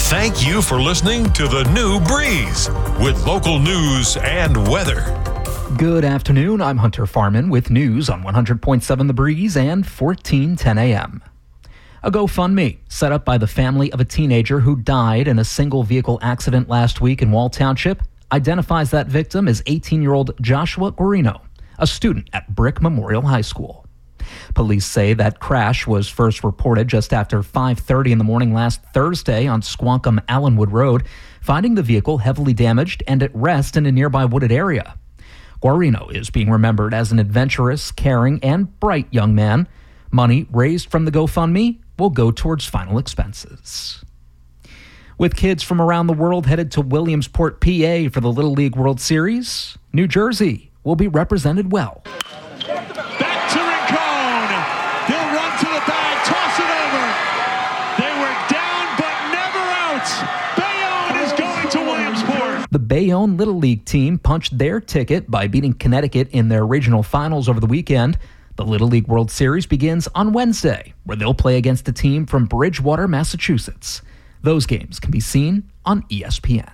Thank you for listening to The New Breeze with local news and weather. Good afternoon. I'm Hunter Farman with news on 100.7 The Breeze and 1410 AM. A GoFundMe set up by the family of a teenager who died in a single-vehicle accident last week in Wall Township identifies that victim as 18-year-old Joshua Guarino, a student at Brick Memorial High School. Police say that crash was first reported just after 5:30 in the morning last Thursday on Squonkam Allenwood Road, finding the vehicle heavily damaged and at rest in a nearby wooded area. Guarino is being remembered as an adventurous, caring, and bright young man. Money raised from the GoFundMe will go towards final expenses. With kids from around the world headed to Williamsport, PA for the Little League World Series, New Jersey will be represented well. Back to Rincon. They'll run to the bag, toss it over. They were down but never out. Bayonne is going to Williamsport. The Bayonne Little League team punched their ticket by beating Connecticut in their regional finals over the weekend. The Little League World Series begins on Wednesday, where they'll play against a team from Bridgewater, Massachusetts. Those games can be seen on ESPN.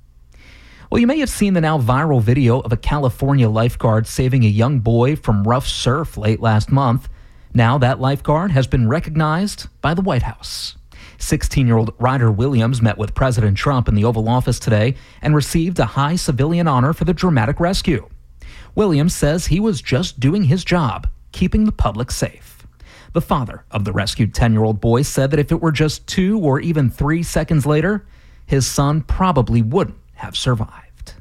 Well, you may have seen the now viral video of a California lifeguard saving a young boy from rough surf late last month. Now that lifeguard has been recognized by the White House. 16-year-old Ryder Williams met with President Trump in the Oval Office today and received a high civilian honor for the dramatic rescue. Williams says he was just doing his job, keeping the public safe. The father of the rescued 10-year-old boy said that if it were just 2 or even 3 seconds later, his son probably wouldn't have survived.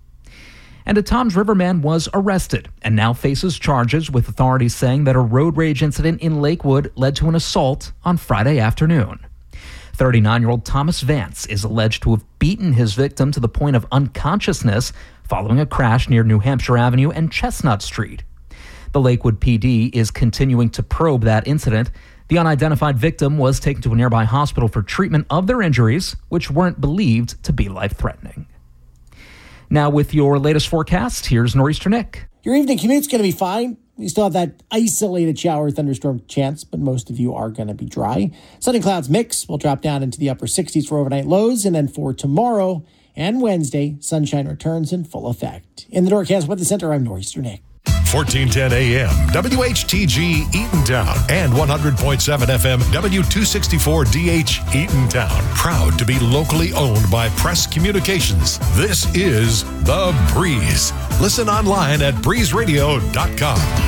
And a Toms River man was arrested and now faces charges, with authorities saying that a road rage incident in Lakewood led to an assault on Friday afternoon. 39-year-old Thomas Vance is alleged to have beaten his victim to the point of unconsciousness following a crash near New Hampshire Avenue and Chestnut Street. The Lakewood PD is continuing to probe that incident. The unidentified victim was taken to a nearby hospital for treatment of their injuries, which weren't believed to be life-threatening. Now with your latest forecast, here's Nor'easter Nick. Your evening commute's going to be fine. You still have that isolated shower thunderstorm chance, but most of you are going to be dry. Sun and clouds mix will drop down into the upper 60s for overnight lows, and then for tomorrow and Wednesday, sunshine returns in full effect. In the Norcast Weather Center, I'm Nor'easter Nick. 1410 AM, WHTG Eatontown, and 100.7 FM, W264DH Eatontown. Proud to be locally owned by Press Communications. This is The Breeze. Listen online at breezeradio.com.